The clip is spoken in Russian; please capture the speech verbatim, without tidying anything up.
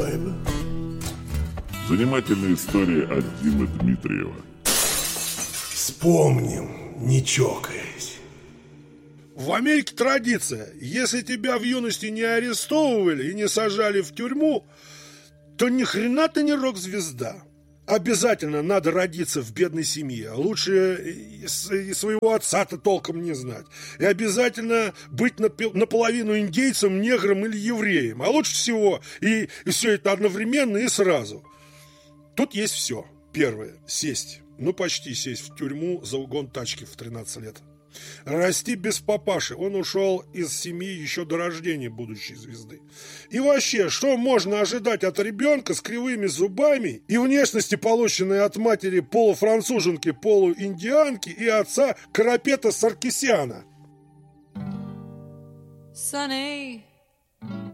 Занимательная история от Димы Дмитриева. Вспомним, не чокаясь. В Америке традиция. Если тебя в юности не арестовывали и не сажали в тюрьму, то ни хрена ты не рок-звезда. Обязательно надо родиться в бедной семье. Лучше и своего отца-то толком не знать. И обязательно быть наполовину индейцем, негром или евреем. А лучше всего и, и все это одновременно и сразу. Тут есть все. Первое. Сесть. Ну, почти сесть в тюрьму за угон тачки в тринадцать лет. Расти без папаши. Он ушел из семьи еще до рождения будущей звезды. И вообще, что можно ожидать от ребенка с кривыми зубами и внешности, полученной от матери полуфранцуженки, полуиндианки и отца Карапета Саркисяна? Sunny